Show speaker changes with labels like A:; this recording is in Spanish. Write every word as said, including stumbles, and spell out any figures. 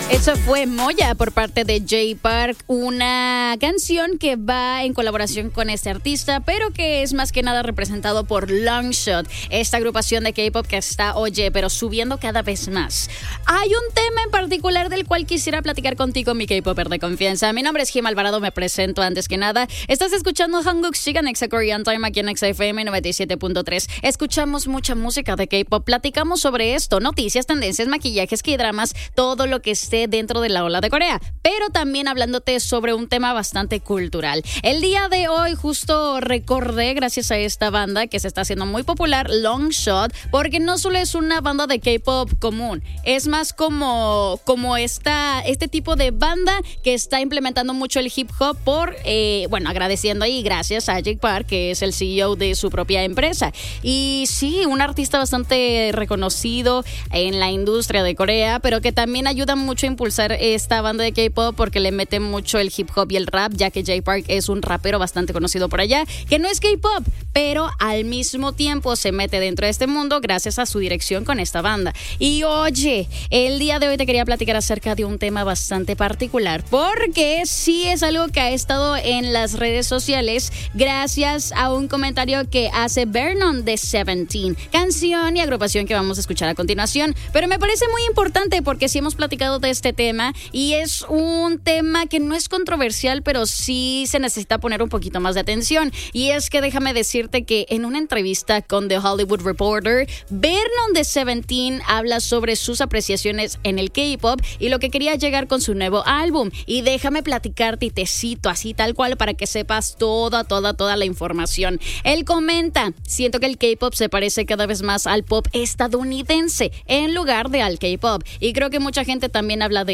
A: Eso fue Moya por parte de Jay Park, una canción que va en colaboración con este artista, pero que es más que nada representado por Longshot, esta agrupación de K-pop que está, oye, pero subiendo cada vez más. Hay un tema en particular del cual quisiera platicar contigo, mi K-popper de confianza. Mi nombre es Jim Alvarado, me presento antes que nada. Estás escuchando Hanguk Shigan Exa Korean Time aquí en Exa F M noventa y siete punto tres. Escuchamos mucha música de K-pop, platicamos sobre esto, noticias, tendencias, maquillajes, K-dramas, todo lo que esté dentro de la ola de Corea, pero también hablándote sobre un tema bastante cultural. El día de hoy justo recordé, gracias a esta banda que se está haciendo muy popular, Longshot, porque no solo es una banda de K-pop común, es más como, como esta, este tipo de banda que está implementando mucho el hip hop por, eh, bueno, agradeciendo ahí gracias a Jay Park, que es el C E O de su propia empresa. Y sí, un artista bastante reconocido en la industria de Corea, pero que también ayuda mucho a impulsar esta banda de K-pop porque le mete mucho el hip hop y el rap, ya que Jay Park es un rapero bastante conocido por allá, que no es K-pop, pero al mismo tiempo se mete dentro de este mundo gracias a su dirección con esta banda. Y oye, el día de hoy te quería platicar acerca de un tema bastante particular, porque sí es algo que ha estado en las redes sociales gracias a un comentario que hace Vernon de Seventeen, canción y agrupación que vamos a escuchar a continuación, pero me parece muy importante porque sí hemos platicado de este tema y es un tema que no es controversial, pero sí se necesita poner un poquito más de atención. Y es que déjame decirte que en una entrevista con The Hollywood Reporter, Vernon de Seventeen habla sobre sus apreciaciones en el K-pop y lo que quería llegar con su nuevo álbum. Y déjame platicarte y te cito así tal cual para que sepas toda, toda, toda la información. Él comenta: siento que el K-pop se parece cada vez más al pop estadounidense en lugar de al K-pop. Y creo que mucha gente también habla de